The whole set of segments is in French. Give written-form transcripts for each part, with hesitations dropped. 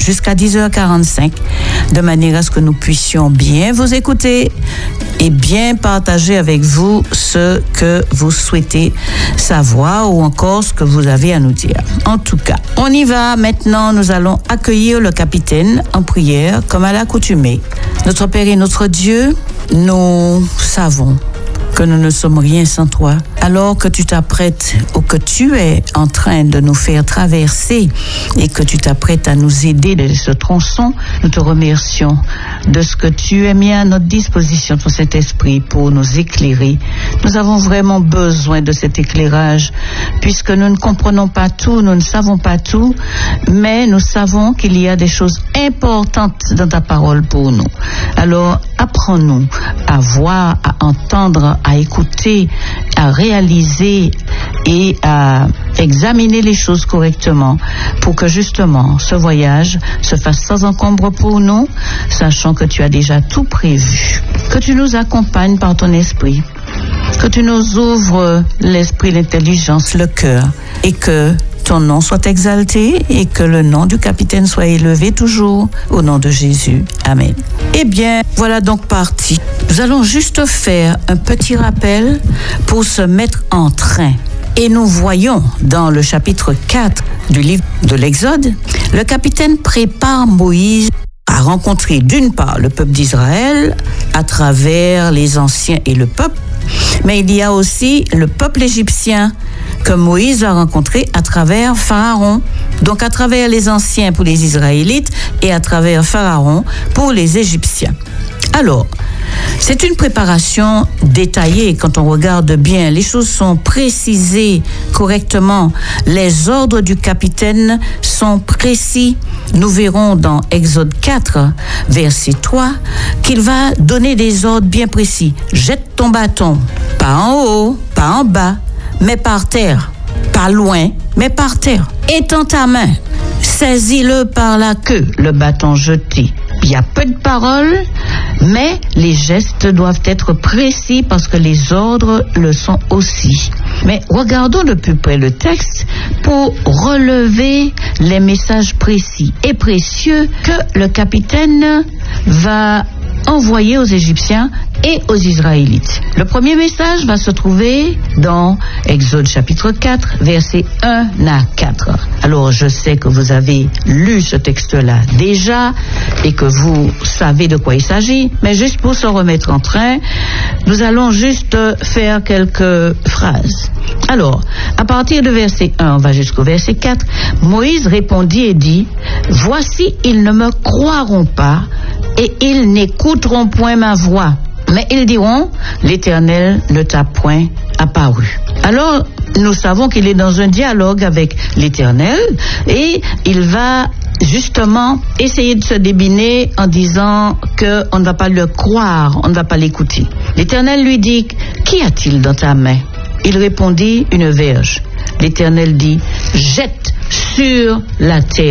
jusqu'à 10h45, de manière à ce que nous puissions bien vous écouter et bien partager avec vous ce que vous souhaitez savoir ou encore ce que vous avez à nous dire. En tout cas, on y va. Maintenant, nous allons accueillir le capitaine en prière comme à l'accoutumée. Notre Père et notre Dieu, nous savons que nous ne sommes rien sans toi. Alors que tu t'apprêtes ou que tu es en train de nous faire traverser et que tu t'apprêtes à nous aider de ce tronçon, nous te remercions de ce que tu as mis à notre disposition, ton Saint-Esprit, pour nous éclairer. Nous avons vraiment besoin de cet éclairage puisque nous ne comprenons pas tout, nous ne savons pas tout, mais nous savons qu'il y a des choses importantes dans ta parole pour nous. Alors, apprends-nous à voir, à entendre, à écouter, à réaliser et à examiner les choses correctement pour que justement ce voyage se fasse sans encombre pour nous, sachant que tu as déjà tout prévu. Que tu nous accompagnes par ton esprit, que tu nous ouvres l'esprit, l'intelligence, le cœur et que ton nom soit exalté et que le nom du capitaine soit élevé toujours au nom de Jésus. Amen. Eh bien, voilà donc parti. Nous allons juste faire un petit rappel pour se mettre en train. Et nous voyons dans le chapitre 4 du livre de l'Exode, le capitaine prépare Moïse à rencontrer d'une part le peuple d'Israël à travers les anciens et le peuple, mais il y a aussi le peuple égyptien que Moïse va rencontrer à travers Pharaon. Donc à travers les anciens pour les Israélites et à travers Pharaon pour les Égyptiens. Alors, c'est une préparation détaillée quand on regarde bien. Les choses sont précisées correctement. Les ordres du capitaine sont précis. Nous verrons dans Exode 4, verset 3, qu'il va donner des ordres bien précis. Jette ton bâton, pas en haut, pas en bas, mais par terre. Pas loin, mais par terre. Étends ta main, saisis-le par la queue, le bâton jeté. Il y a peu de paroles, mais les gestes doivent être précis parce que les ordres le sont aussi. Mais regardons de plus près le texte pour relever les messages précis et précieux que le capitaine va envoyer aux Égyptiens et aux Israélites. Le premier message va se trouver dans Exode chapitre 4, versets 1 à 4. Alors, je sais que vous avez lu ce texte-là déjà et que vous savez de quoi il s'agit, mais juste pour se remettre en train, nous allons juste faire quelques phrases. Alors, à partir de verset 1, on va jusqu'au verset 4, Moïse répondit et dit, « Voici, ils ne me croiront pas et ils n'écouteront point ma voix. Mais ils diront, l'Éternel ne t'a point apparu. » Alors, nous savons qu'il est dans un dialogue avec l'Éternel et il va justement essayer de se débiner en disant qu'on ne va pas le croire, on ne va pas l'écouter. L'Éternel lui dit, « Qu'y a-t-il dans ta main ?» Il répondit, « Une verge. » L'Éternel dit, « Jette sur la terre. »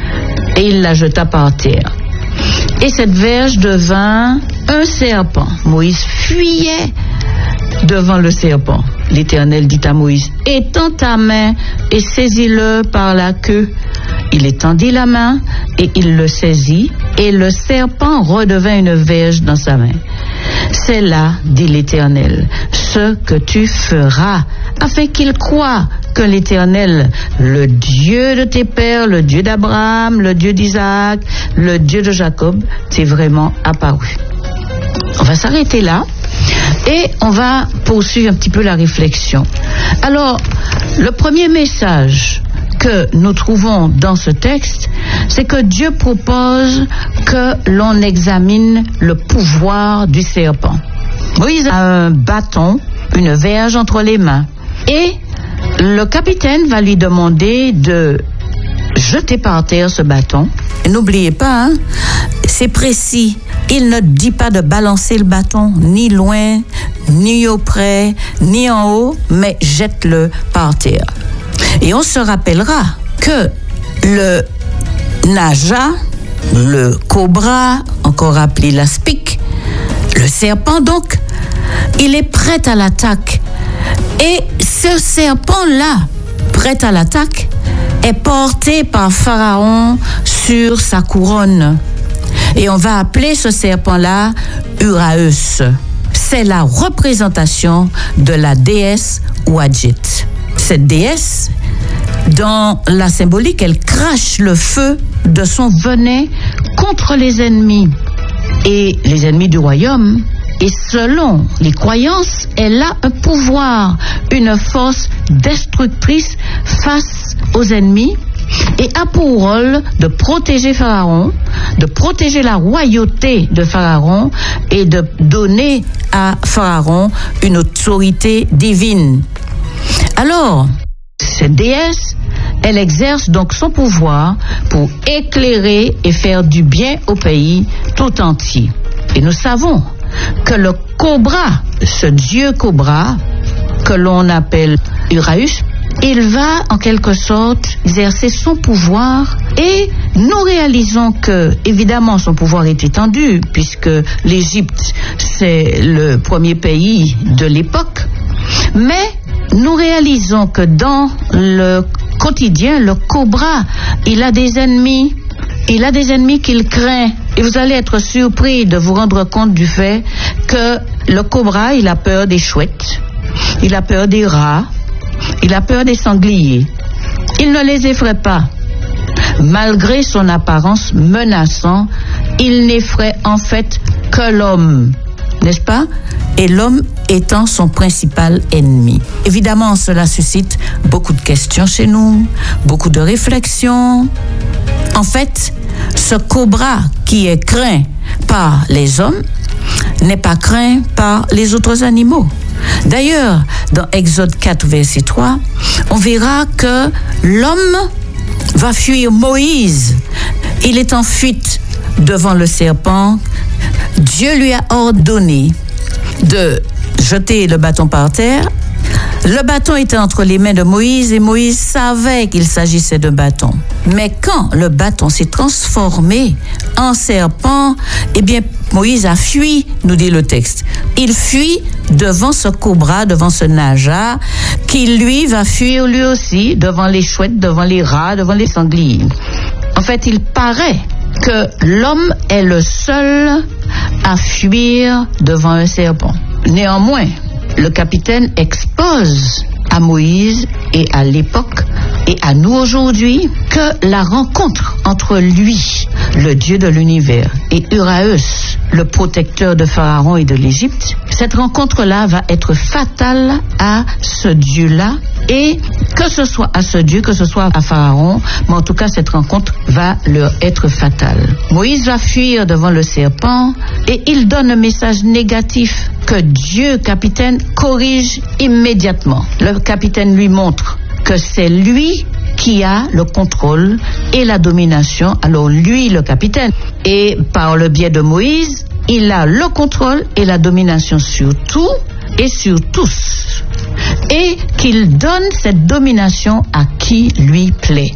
Et il la jeta par terre. Et cette verge devint un serpent. Moïse fuyait devant le serpent. L'Éternel dit à Moïse, « Étends ta main et saisis-le par la queue. » Il étendit la main et il le saisit, et le serpent redevint une verge dans sa main. « C'est là, dit l'Éternel, ce que tu feras, afin qu'il croie que l'Éternel, le Dieu de tes pères, le Dieu d'Abraham, le Dieu d'Isaac, le Dieu de Jacob, t'est vraiment apparu. » On va s'arrêter là et on va poursuivre un petit peu la réflexion. Alors, le premier message que nous trouvons dans ce texte, c'est que Dieu propose que l'on examine le pouvoir du serpent. Moïse a un bâton, une verge entre les mains, et le capitaine va lui demander de jeter par terre ce bâton. Et n'oubliez pas, c'est précis. Il ne dit pas de balancer le bâton, ni loin, ni auprès, ni en haut, mais jette-le par terre. Et on se rappellera que le naja, le cobra, encore appelé l'aspic, le serpent donc, il est prêt à l'attaque. Et ce serpent-là, prêt à l'attaque, est porté par Pharaon sur sa couronne. Et on va appeler ce serpent-là Uraeus. C'est la représentation de la déesse Ouadjit. Cette déesse, dans la symbolique, elle crache le feu de son venin contre les ennemis. Et les ennemis du royaume. Et selon les croyances, elle a un pouvoir, une force destructrice face aux ennemis et a pour rôle de protéger Pharaon, de protéger la royauté de Pharaon et de donner à Pharaon une autorité divine. Alors, cette déesse, elle exerce donc son pouvoir pour éclairer et faire du bien au pays tout entier. Et nous savons que le cobra, ce dieu cobra, que l'on appelle Uraeus, il va en quelque sorte exercer son pouvoir et nous réalisons que, évidemment, son pouvoir est étendu puisque l'Égypte, c'est le premier pays de l'époque, mais nous réalisons que dans le quotidien, le cobra, il a des ennemis. Il a des ennemis qu'il craint. Et vous allez être surpris de vous rendre compte du fait que le cobra, il a peur des chouettes, il a peur des rats, il a peur des sangliers. Il ne les effraie pas. Malgré son apparence menaçante, il n'effraie en fait que l'homme, n'est-ce pas? Et l'homme étant son principal ennemi. Évidemment, cela suscite beaucoup de questions chez nous, beaucoup de réflexions. En fait, ce cobra qui est craint par les hommes n'est pas craint par les autres animaux. D'ailleurs, dans Exode 4, verset 3, on verra que l'homme va fuir Moïse. Il est en fuite devant le serpent. Dieu lui a ordonné de jeter le bâton par terre. Le bâton était entre les mains de Moïse et Moïse savait qu'il s'agissait de bâton. Mais quand le bâton s'est transformé en serpent, eh bien, Moïse a fui, nous dit le texte. Il fuit devant ce cobra, devant ce naja, qui lui va fuir lui aussi devant les chouettes, devant les rats, devant les sangliers. En fait, il paraît que l'homme est le seul à fuir devant un serpent. Néanmoins, le capitaine expose à Moïse et à l'époque et à nous aujourd'hui que la rencontre entre lui, le Dieu de l'univers, et Uraeus, le protecteur de Pharaon et de l'Égypte, cette rencontre-là va être fatale à ce Dieu-là, et que ce soit à ce Dieu, que ce soit à Pharaon, mais en tout cas cette rencontre va leur être fatale. Moïse va fuir devant le serpent et il donne un message négatif que Dieu, capitaine, corrige immédiatement. Le capitaine lui montre que c'est lui qui a le contrôle et la domination. Alors lui, le capitaine, et par le biais de Moïse, il a le contrôle et la domination sur tout et sur tous. Et qu'il donne cette domination à qui lui plaît.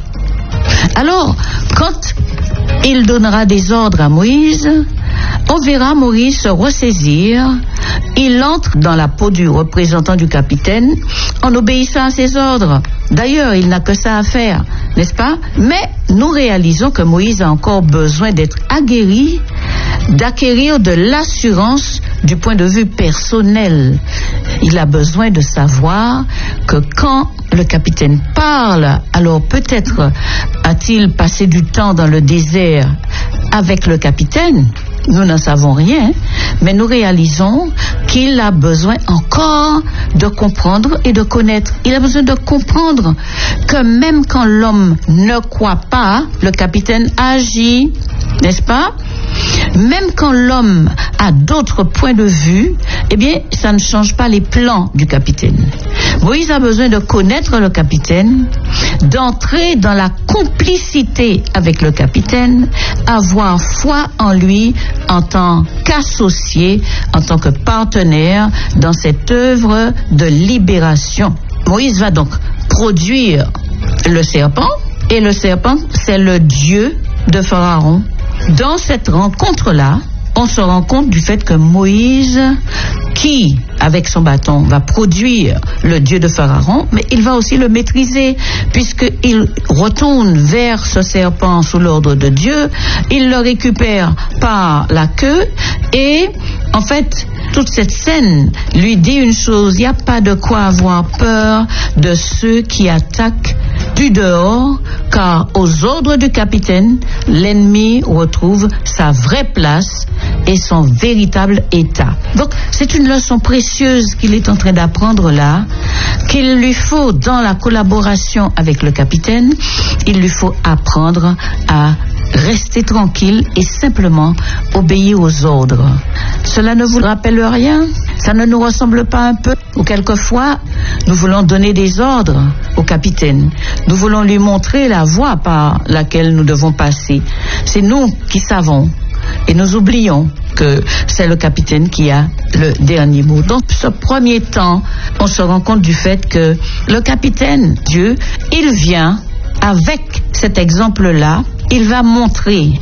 Alors, quand il donnera des ordres à Moïse, on verra Moïse se ressaisir. Il entre dans la peau du représentant du capitaine en obéissant à ses ordres. D'ailleurs, il n'a que ça à faire, n'est-ce pas? Mais nous réalisons que Moïse a encore besoin d'être aguerri, d'acquérir de l'assurance du point de vue personnel. Il a besoin de savoir que quand le capitaine parle, alors peut-être a-t-il passé du temps dans le désert avec le capitaine. Nous n'en savons rien, mais nous réalisons qu'il a besoin encore de comprendre et de connaître. Il a besoin de comprendre que même quand l'homme ne croit pas, le capitaine agit, n'est-ce pas? Même quand l'homme a d'autres points de vue, eh bien, ça ne change pas les plans du capitaine. Moïse a besoin de connaître le capitaine, d'entrer dans la complicité avec le capitaine, avoir foi en lui en tant qu'associé, en tant que partenaire dans cette œuvre de libération. Moïse va donc produire le serpent, et le serpent, c'est le Dieu de Pharaon. Dans cette rencontre-là, on se rend compte du fait que Moïse, qui, avec son bâton, va produire le Dieu de Pharaon, mais il va aussi le maîtriser, puisqu'il retourne vers ce serpent sous l'ordre de Dieu, il le récupère par la queue, et en fait, toute cette scène lui dit une chose: il n'y a pas de quoi avoir peur de ceux qui attaquent du dehors, car aux ordres du capitaine, l'ennemi retrouve sa vraie place et son véritable état. Donc, c'est une leçon précieuse qu'il est en train d'apprendre là, qu'il lui faut, dans la collaboration avec le capitaine, il lui faut apprendre à rester tranquille et simplement obéir aux ordres. Cela ne vous rappelle rien? Ça ne nous ressemble pas un peu? Ou quelquefois, nous voulons donner des ordres au capitaine. Nous voulons lui montrer la voie par laquelle nous devons passer. C'est nous qui savons. Et nous oublions que c'est le capitaine qui a le dernier mot. Dans ce premier temps, on se rend compte du fait que le capitaine, Dieu, il vient avec cet exemple-là, il va montrer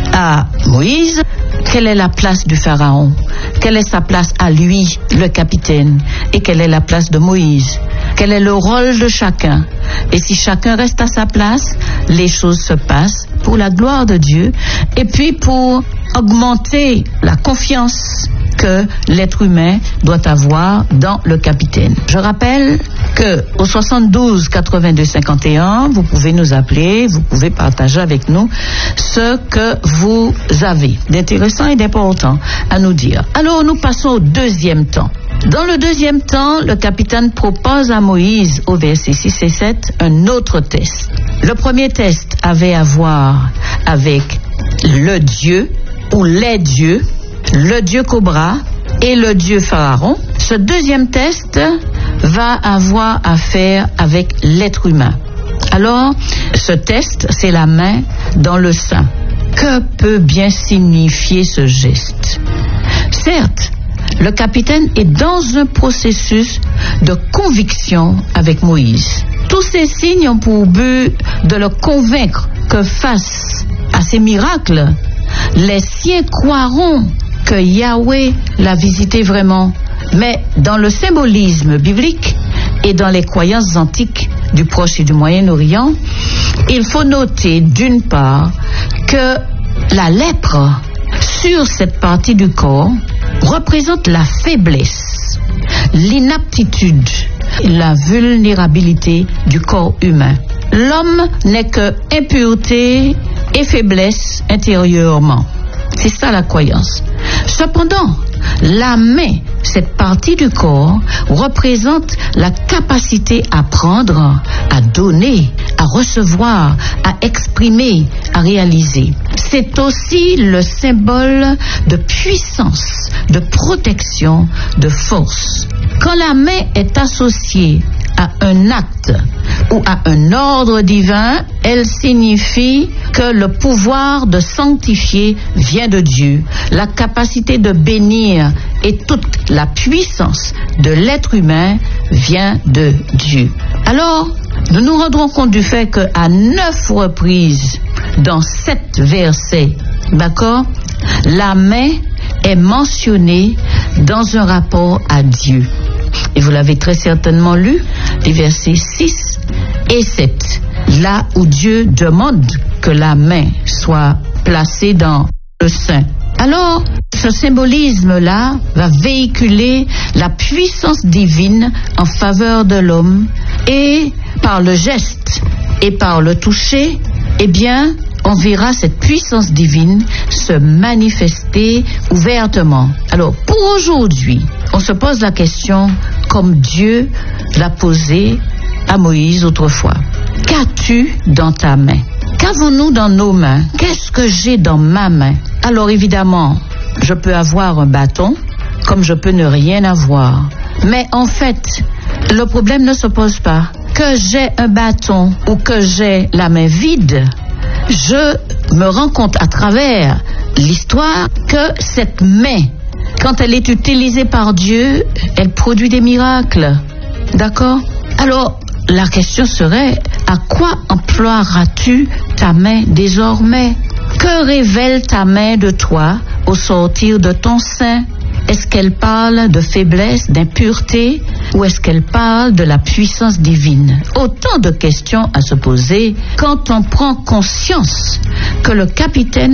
à Moïse quelle est la place du Pharaon, quelle est sa place à lui, le capitaine, et quelle est la place de Moïse, quel est le rôle de chacun. Et si chacun reste à sa place, les choses se passent pour la gloire de Dieu et puis pour augmenter la confiance que l'être humain doit avoir dans le capitaine. Je rappelle que au 72 82 51, vous pouvez nous appeler, vous pouvez partager avec nous ce que vous avez d'intéressant et d'important à nous dire. Alors nous passons au deuxième temps. Dans le deuxième temps, le capitaine propose à Moïse, au verset 6 et 7, un autre test. Le premier test avait à voir avec le Dieu ou les dieux, le Dieu Cobra et le Dieu Pharaon. Ce deuxième test va avoir à faire avec l'être humain. Alors, ce test, c'est la main dans le sein. Que peut bien signifier ce geste? Certes, le capitaine est dans un processus de conviction avec Moïse. Tous ces signes ont pour but de le convaincre que face à ces miracles, les siens croiront que Yahweh l'a visité vraiment. Mais dans le symbolisme biblique et dans les croyances antiques du Proche et du Moyen-Orient, il faut noter d'une part que la lèpre sur cette partie du corps représente la faiblesse, l'inaptitude, la vulnérabilité du corps humain. L'homme n'est que impureté et faiblesse intérieurement. C'est ça la croyance. Cependant, la main, cette partie du corps, représente la capacité à prendre, à donner, à recevoir, à exprimer, à réaliser. C'est aussi le symbole de puissance, de protection, de force. Quand la main est associée à un acte ou à un ordre divin, elle signifie que le pouvoir de sanctifier vient de Dieu. La capacité de bénir et toute la puissance de l'être humain vient de Dieu. Alors, nous nous rendrons compte du fait qu'à 9 reprises dans 7 versets, d'accord, la main est mentionnée dans un rapport à Dieu. Et vous l'avez très certainement lu, les versets 6 et 7, là où Dieu demande que la main soit placée dans le sein. Alors, ce symbolisme-là va véhiculer la puissance divine en faveur de l'homme, et par le geste et par le toucher, eh bien, on verra cette puissance divine se manifester ouvertement. Alors, pour aujourd'hui, on se pose la question comme Dieu l'a posée à Moïse autrefois. Qu'as-tu dans ta main? Qu'avons-nous dans nos mains? Qu'est-ce que j'ai dans ma main? Alors évidemment, je peux avoir un bâton, comme je peux ne rien avoir. Mais en fait, le problème ne se pose pas. Que j'ai un bâton ou que j'ai la main vide, je me rends compte à travers l'histoire que cette main, quand elle est utilisée par Dieu, elle produit des miracles. D'accord? Alors, la question serait, à quoi emploieras-tu ta main désormais? Que révèle ta main de toi au sortir de ton sein? Est-ce qu'elle parle de faiblesse, d'impureté, ou est-ce qu'elle parle de la puissance divine? Autant de questions à se poser quand on prend conscience que le capitaine